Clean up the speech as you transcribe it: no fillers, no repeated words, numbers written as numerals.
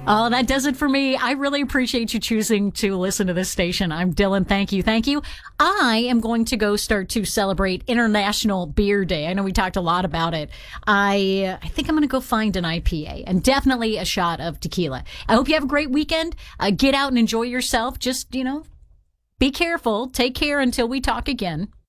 Oh, that does it for me. I really appreciate you choosing to listen to this station. I'm Dylan. Thank you. Thank you. I am going to go start to celebrate International Beer Day. I know we talked a lot about it. I think I'm going to go find an IPA and definitely a shot of tequila. I hope you have a great weekend. Get out and enjoy yourself. Just, be careful. Take care until we talk again.